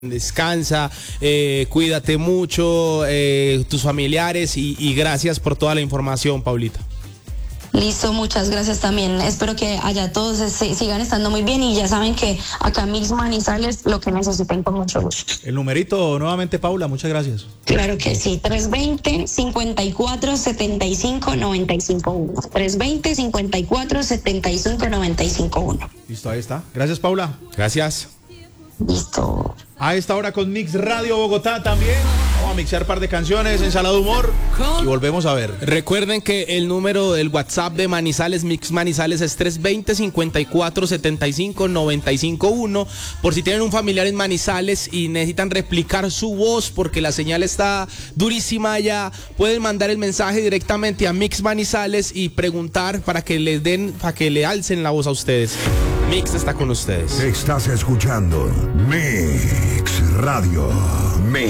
Descansa, cuídate mucho, tus familiares y gracias por toda la información, Paulita. Listo, muchas gracias también. Espero que allá todos sigan estando muy bien y ya saben que acá mismo Manizales lo que necesiten con mucho gusto. El numerito nuevamente, Paula, muchas gracias. Claro que sí, 320-54-75-95-1. 320-54-75-95-1. Listo, ahí está. Gracias, Paula. Gracias. Listo. A esta hora con Mix Radio Bogotá también. Vamos a mixear un par de canciones, ensalada de humor y volvemos a ver. Recuerden que el número del WhatsApp de Manizales, Mix Manizales, es 320-54-75-95-1. Por si tienen un familiar en Manizales y necesitan replicar su voz porque la señal está durísima allá, pueden mandar el mensaje directamente a Mix Manizales y preguntar para que les den, para que le alcen la voz a ustedes. Mix está con ustedes. Estás escuchando Mix Radio. Mix.